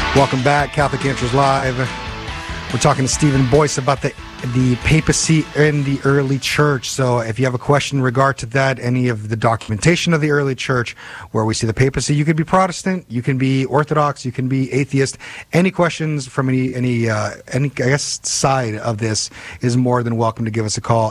Welcome back, Catholic Answers Live. We're talking to Stephen Boyce about the papacy in the early church. So if you have a question in regard to that, any of the documentation of the early church, where we see the papacy, you could be Protestant, you can be Orthodox, you can be atheist. Any questions from any I guess side of this is more than welcome to give us a call.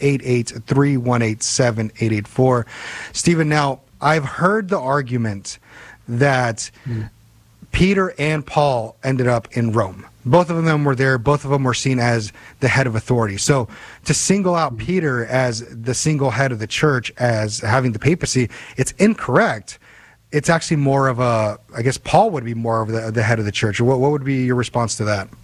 888-318-7884. Stephen, now I've heard the argument that Peter and Paul ended up in Rome. Both of them were there. Both of them were seen as the head of authority. So to single out Peter as the single head of the church as having the papacy, it's incorrect. It's actually more of a, I guess Paul would be more of the head of the church. What would be your response to that?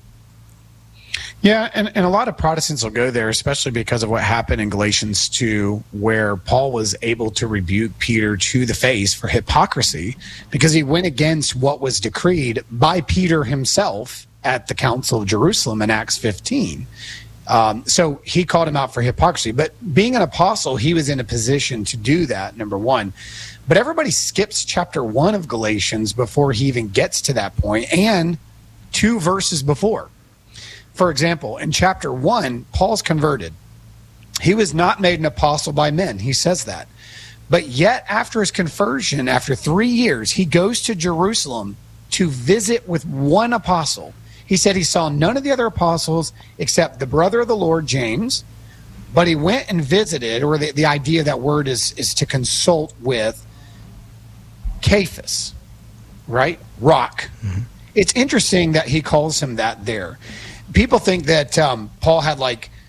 Yeah, and a lot of Protestants will go there, especially because of what happened in Galatians 2, where Paul was able to rebuke Peter to the face for hypocrisy because he went against what was decreed by Peter himself at the Council of Jerusalem in Acts 15. So he called him out for hypocrisy. But being an apostle, he was in a position to do that, number one. But everybody skips chapter 1 of Galatians before he even gets to that point, and 2 verses before. For example, in chapter 1, Paul's converted. He was not made an apostle by men. He says that. But yet, after his conversion, after 3 years, he goes to Jerusalem to visit with one apostle. He said he saw none of the other apostles except the brother of the Lord, James. But he went and visited, or the idea of that word is to consult with Cephas, right? Rock. Mm-hmm. It's interesting that he calls him that there. People think that Paul had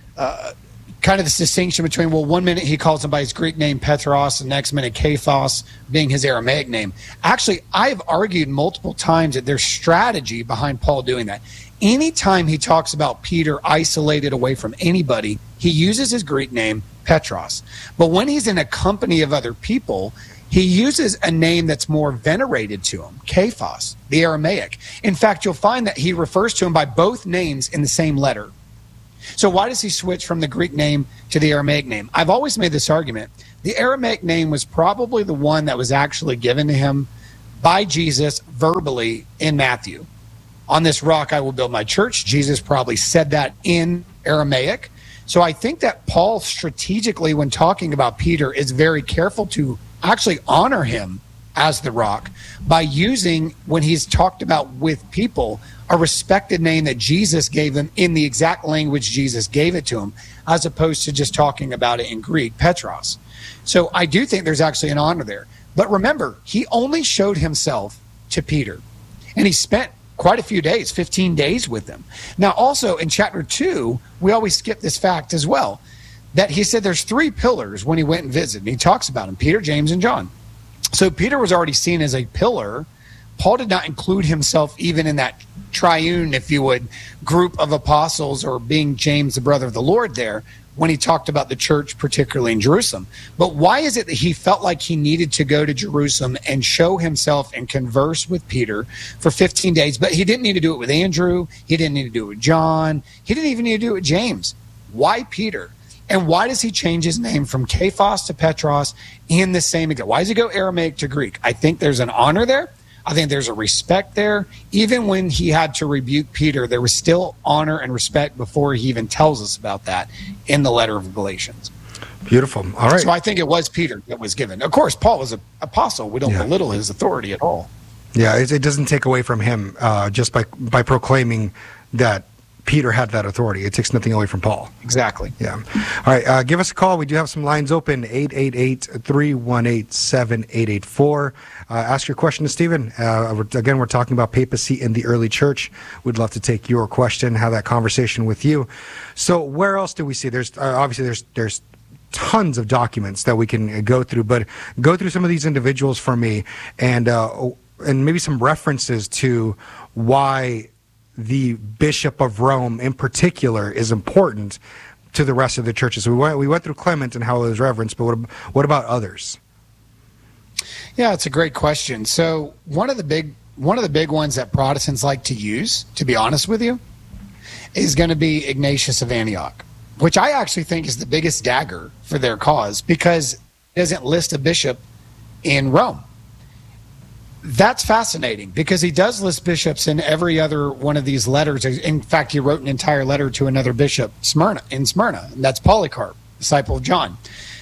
kind of this distinction between, well, one minute he calls him by his Greek name Petros, and the next minute Cephas being his Aramaic name. Actually, I've argued multiple times that there's strategy behind Paul doing that. Anytime he talks about Peter isolated away from anybody, he uses his Greek name Petros. But when he's in a company of other people, he uses a name that's more venerated to him, Cephas, the Aramaic. In fact, you'll find that he refers to him by both names in the same letter. So why does he switch from the Greek name to the Aramaic name? I've always made this argument. The Aramaic name was probably the one that was actually given to him by Jesus verbally in Matthew. On this rock I will build my church. Jesus probably said that in Aramaic. So I think that Paul strategically, when talking about Peter, is very careful to actually honor him as the rock by using, when he's talked about with people, a respected name that Jesus gave them in the exact language Jesus gave it to him, as opposed to just talking about it in Greek, Petros. So I do think there's actually an honor there. But remember, he only showed himself to Peter, and he spent quite a few days, 15 days with him. Now, also in chapter 2, we always skip this fact as well, that he said there's 3 pillars when he went and visited. And he talks about them, Peter, James, and John. So Peter was already seen as a pillar. Paul did not include himself even in that triune, if you would, group of apostles, or being James, the brother of the Lord there, when he talked about the church, particularly in Jerusalem. But why is it that he felt like he needed to go to Jerusalem and show himself and converse with Peter for 15 days? But he didn't need to do it with Andrew. He didn't need to do it with John. He didn't even need to do it with James. Why Peter? And why does he change his name from Cephas to Petros in the same again? Why does he go Aramaic to Greek? I think there's an honor there. I think there's a respect there. Even when he had to rebuke Peter, there was still honor and respect before he even tells us about that in the letter of Galatians. Beautiful. All right. So I think it was Peter that was given. Of course, Paul was an apostle. We don't belittle his authority at all. Yeah, it doesn't take away from him just by proclaiming that Peter had that authority. It takes nothing away from Paul. Exactly. Yeah. All right. Give us a call. We do have some lines open, 888-318-7884. Ask your question to Stephen. Again, we're talking about papacy in the early church. We'd love to take your question, have that conversation with you. So where else do we see? There's obviously there's tons of documents that we can go through, but go through some of these individuals for me, and maybe some references to why the Bishop of Rome in particular is important to the rest of the churches. So we went through Clement and how it was reverenced, but what about others? Yeah, it's a great question. So one of the big ones that Protestants like to use, to be honest with you, is going to be Ignatius of Antioch, which I actually think is the biggest dagger for their cause, because it doesn't list a bishop in Rome. That's fascinating because he does list bishops in every other one of these letters. In fact, he wrote an entire letter to another bishop in Smyrna, and that's Polycarp, disciple of John.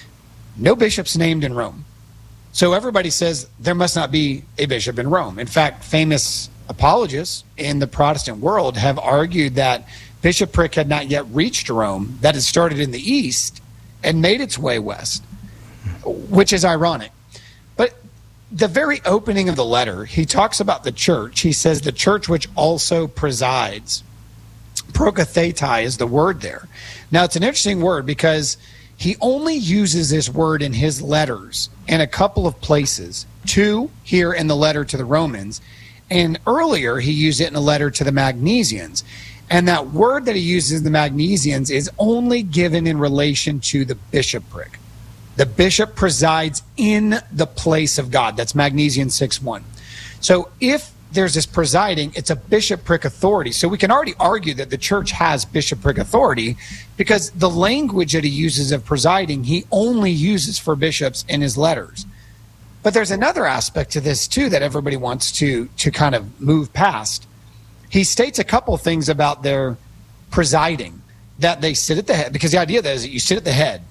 No bishops named in Rome. So everybody says there must not be a bishop in Rome. In fact, famous apologists in the Protestant world have argued that bishopric had not yet reached Rome, that it started in the east and made its way west, which is ironic. But the very opening of the letter, he talks about the church. He says the church which also presides. Prokathetai is the word there. Now, it's an interesting word because he only uses this word in his letters in a couple of places. 2 here in the letter to the Romans, and earlier he used it in a letter to the Magnesians. And that word that he uses in the Magnesians is only given in relation to the bishopric. The bishop presides in the place of God. That's Magnesians 6:1. So if there's this presiding, it's a bishopric authority. So we can already argue that the church has bishopric authority because the language that he uses of presiding, he only uses for bishops in his letters. But there's another aspect to this too that everybody wants to kind of move past. He states a couple of things about their presiding, that they sit at the head, because the idea there is that you sit at the head.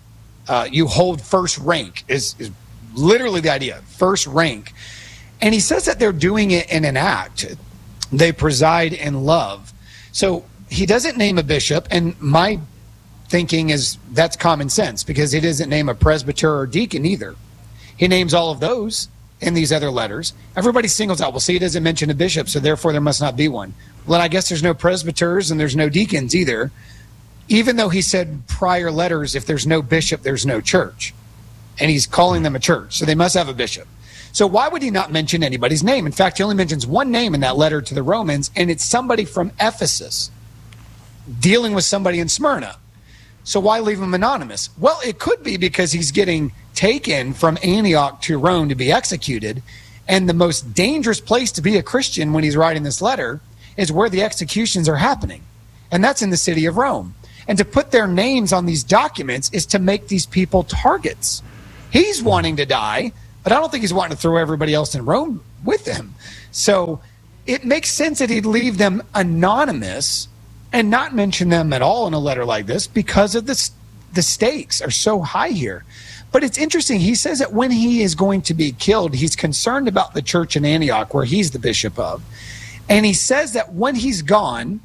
You hold first rank is literally the idea, first rank. And he says that they're doing it in an act. They preside in love. So he doesn't name a bishop, and my thinking is that's common sense because he doesn't name a presbyter or deacon either. He names all of those in these other letters. Everybody singles out, well, see, he doesn't mention a bishop, so therefore there must not be one. Well, I guess there's no presbyters and there's no deacons either, even though he said prior letters, if there's no bishop, there's no church. And he's calling them a church, so they must have a bishop. So why would he not mention anybody's name? In fact, he only mentions one name in that letter to the Romans, and it's somebody from Ephesus dealing with somebody in Smyrna. So why leave him anonymous? Well, it could be because he's getting taken from Antioch to Rome to be executed, and the most dangerous place to be a Christian when he's writing this letter is where the executions are happening, and that's in the city of Rome. And to put their names on these documents is to make these people targets. He's wanting to die, but I don't think he's wanting to throw everybody else in Rome with him. So it makes sense that he'd leave them anonymous and not mention them at all in a letter like this because of the stakes are so high here. But it's interesting. He says that when he is going to be killed, he's concerned about the church in Antioch where he's the bishop of. And he says that when he's gone,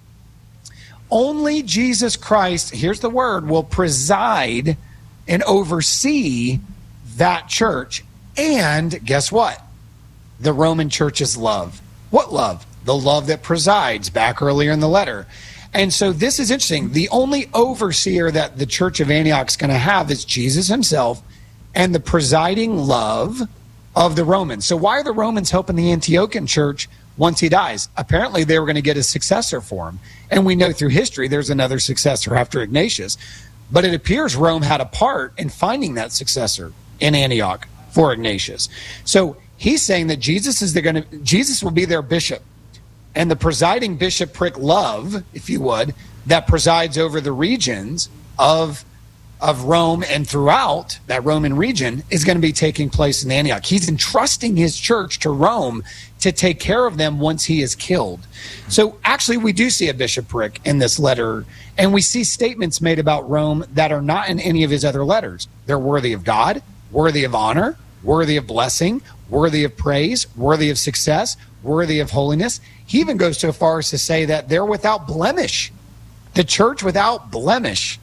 only Jesus Christ, here's the word, will preside and oversee that church. And guess what? The Roman church's love. What love? The love that presides, back earlier in the letter. And so this is interesting. The only overseer that the church of Antioch is going to have is Jesus himself and the presiding love of the Romans. So why are the Romans helping the Antiochian church once he dies? Apparently they were going to get a successor for him. And we know through history there's another successor after Ignatius. But it appears Rome had a part in finding that successor in Antioch for Ignatius. So he's saying that Jesus will be their bishop, and the presiding bishopric love, if you would, that presides over the regions of Rome and throughout that Roman region is going to be taking place in Antioch. He's entrusting his church to Rome to take care of them once he is killed. So actually we do see a bishopric in this letter, and we see statements made about Rome that are not in any of his other letters. They're worthy of God, worthy of honor, worthy of blessing, worthy of praise, worthy of success, worthy of holiness. He even goes so far as to say that they're without blemish, the church without blemish.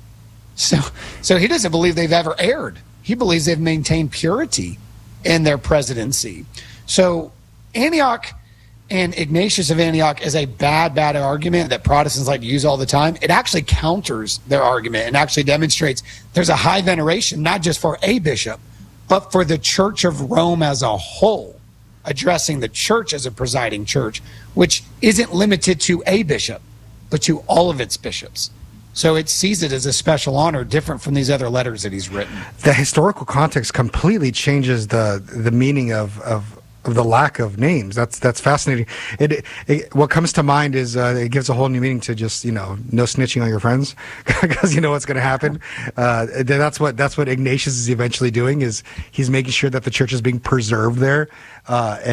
So he doesn't believe they've ever erred. He believes they've maintained purity in their presidency. So Antioch and Ignatius of Antioch is a bad argument that Protestants like to use all the time. It actually counters their argument and actually demonstrates there's a high veneration, not just for a bishop, but for the Church of Rome as a whole, addressing the church as a presiding church, which isn't limited to a bishop, but to all of its bishops. So it sees it as a special honor, different from these other letters that he's written. The historical context completely changes the meaning of the lack of names. That's fascinating. What comes to mind is it gives a whole new meaning to just no snitching on your friends because you know what's going to happen. That's what Ignatius is eventually doing, is he's making sure that the church is being preserved there, and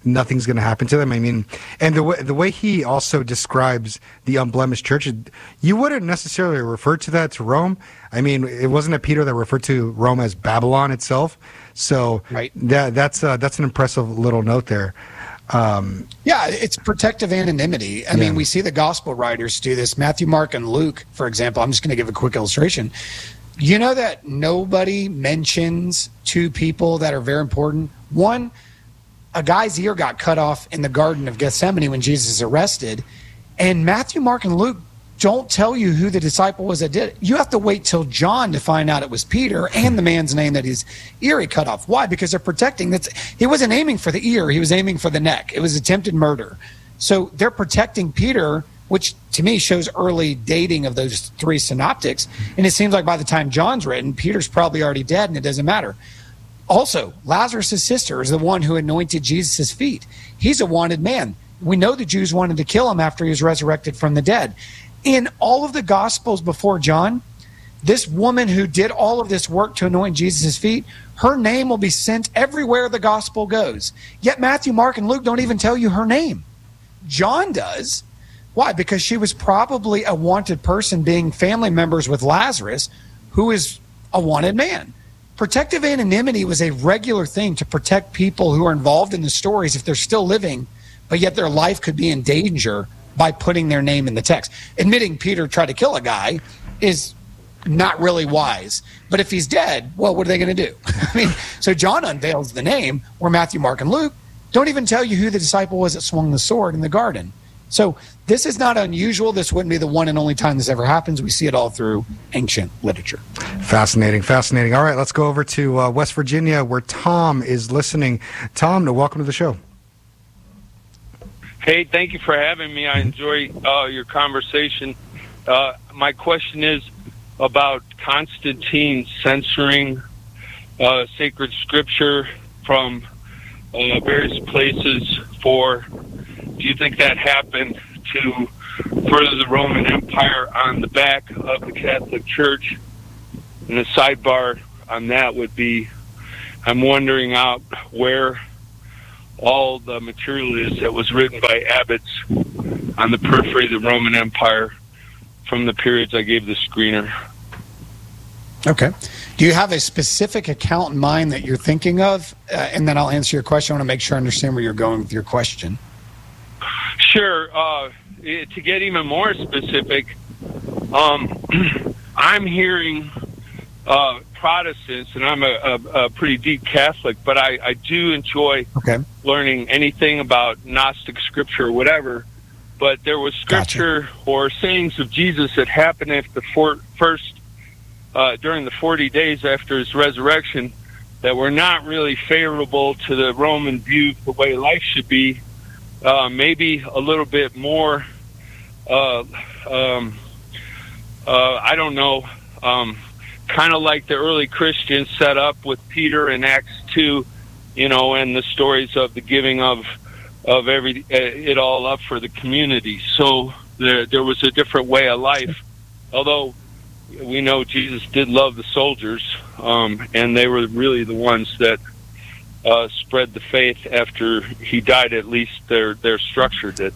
nothing's going to happen to them. I mean, and the way he also describes the unblemished church, you wouldn't necessarily refer to that to Rome. I mean, it wasn't a Peter that referred to Rome as Babylon itself. So right. that's an impressive little note there. Yeah, it's protective anonymity. I mean, we see the gospel writers do this. Matthew, Mark, and Luke, for example. I'm just going to give a quick illustration. You know that nobody mentions two people that are very important? One, a guy's ear got cut off in the Garden of Gethsemane when Jesus is arrested. And Matthew, Mark, and Luke don't tell you who the disciple was that did it. You have to wait till John to find out it was Peter and the man's name that his ear he cut off. Why? Because they're protecting. He wasn't aiming for the ear. He was aiming for the neck. It was attempted murder. So they're protecting Peter, which to me shows early dating of those three synoptics. And it seems like by the time John's written, Peter's probably already dead, and it doesn't matter. Also, Lazarus' sister is the one who anointed Jesus' feet. He's a wanted man. We know the Jews wanted to kill him after he was resurrected from the dead. In all of the Gospels before John, this woman who did all of this work to anoint Jesus' feet, her name will be sent everywhere the Gospel goes. Yet Matthew, Mark, and Luke don't even tell you her name. John does. Why? Because she was probably a wanted person, being family members with Lazarus, who is a wanted man. Protective anonymity was a regular thing to protect people who are involved in the stories if they're still living, but yet their life could be in danger by putting their name in the text. Admitting Peter tried to kill a guy is not really wise. But if he's dead, well, what are they going to do? I mean, so John unveils the name, where Matthew, Mark, and Luke don't even tell you who the disciple was that swung the sword in the garden. So this is not unusual. This wouldn't be the one and only time this ever happens. We see it all through ancient literature. Fascinating. All right, let's go over to West Virginia, where Tom is listening. Tom, welcome to the show. Hey, thank you for having me. I enjoy your conversation. My question is about Constantine censoring sacred scripture from various places do you think that happened to further the Roman Empire on the back of the Catholic Church? And the sidebar on that would be, I'm wondering out where all the material is that was written by abbots on the periphery of the Roman Empire from the periods I gave the screener. Okay. Do you have a specific account in mind that you're thinking of? And then I'll answer your question. I want to make sure I understand where you're going with your question. Sure. To get even more specific, I'm hearing Protestants, and I'm a pretty deep Catholic, but I do enjoy learning anything about Gnostic scripture or whatever. But there was scripture or sayings of Jesus that happened after during the 40 days after his resurrection that were not really favorable to the Roman view of the way life should be. Maybe a little bit more, I don't know, kind of like the early Christians set up with Peter in Acts 2, and the stories of the giving of it all up for the community. So there was a different way of life, although we know Jesus did love the soldiers, and they were really the ones that spread the faith after he died. At least their structure did.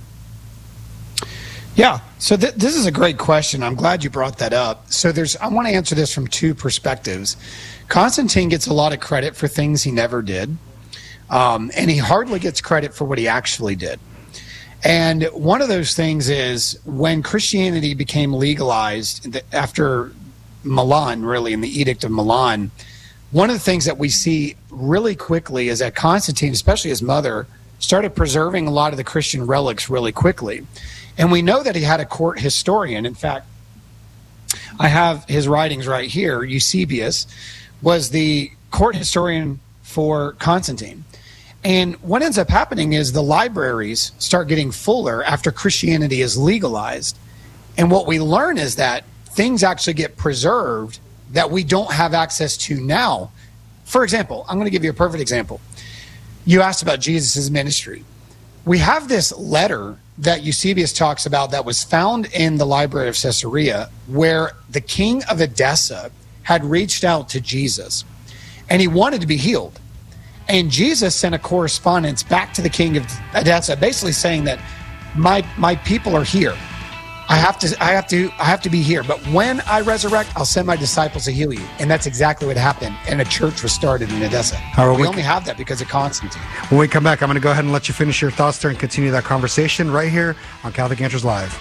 Yeah, so this is a great question. I'm glad you brought that up. So I want to answer this from two perspectives. Constantine gets a lot of credit for things he never did, and he hardly gets credit for what he actually did. And one of those things is when Christianity became legalized after Milan, really, in the Edict of Milan, one of the things that we see really quickly is that Constantine, especially his mother, started preserving a lot of the Christian relics really quickly. And we know that he had a court historian. In fact, I have his writings right here. Eusebius was the court historian for Constantine. And what ends up happening is the libraries start getting fuller after Christianity is legalized. And what we learn is that things actually get preserved that we don't have access to now. For example, I'm going to give you a perfect example. You asked about Jesus' ministry. We have this letter that Eusebius talks about that was found in the library of Caesarea, where the king of Edessa had reached out to Jesus, and he wanted to be healed. And Jesus sent a correspondence back to the king of Edessa, basically saying that my people are here. I have to be here. But when I resurrect, I'll send my disciples to heal you. And that's exactly what happened. And a church was started in Edessa. We only have that because of Constantine. When we come back, I'm going to go ahead and let you finish your thoughts there and continue that conversation right here on Catholic Answers Live.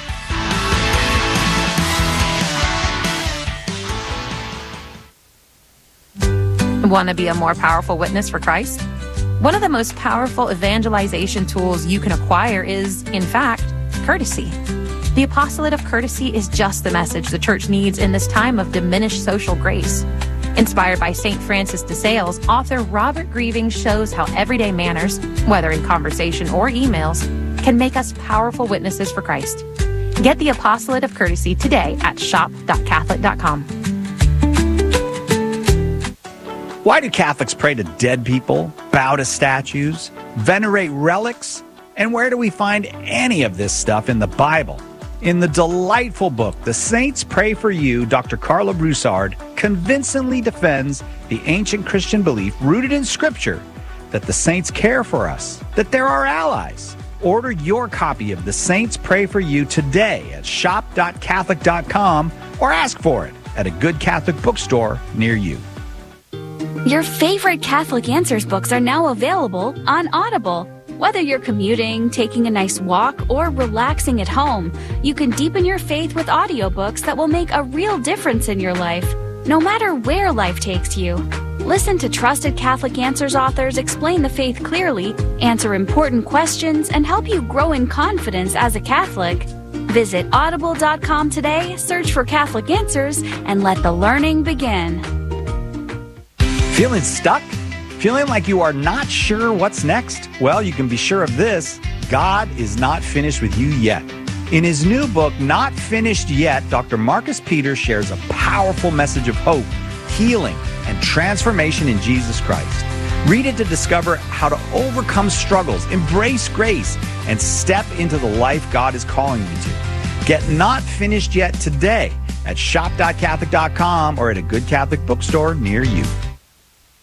Want to be a more powerful witness for Christ? One of the most powerful evangelization tools you can acquire is, in fact, courtesy. The apostolate of courtesy is just the message the church needs in this time of diminished social grace. Inspired by St. Francis de Sales, author Robert Grieving shows how everyday manners, whether in conversation or emails, can make us powerful witnesses for Christ. Get the apostolate of courtesy today at shop.catholic.com. Why do Catholics pray to dead people, bow to statues, venerate relics? And where do we find any of this stuff in the Bible? In the delightful book, The Saints Pray for You, Dr. Carla Broussard convincingly defends the ancient Christian belief rooted in Scripture that the saints care for us, that they're our allies. Order your copy of The Saints Pray for You today at shop.catholic.com or ask for it at a good Catholic bookstore near you. Your favorite Catholic Answers books are now available on Audible. Whether you're commuting, taking a nice walk, or relaxing at home, you can deepen your faith with audiobooks that will make a real difference in your life, no matter where life takes you. Listen to trusted Catholic Answers authors explain the faith clearly, answer important questions, and help you grow in confidence as a Catholic. Visit audible.com today, search for Catholic Answers, and let the learning begin. Feeling stuck? Feeling like you are not sure what's next? Well, you can be sure of this. God is not finished with you yet. In his new book, Not Finished Yet, Dr. Marcus Peters shares a powerful message of hope, healing, and transformation in Jesus Christ. Read it to discover how to overcome struggles, embrace grace, and step into the life God is calling you to. Get Not Finished Yet today at shop.catholic.com or at a good Catholic bookstore near you.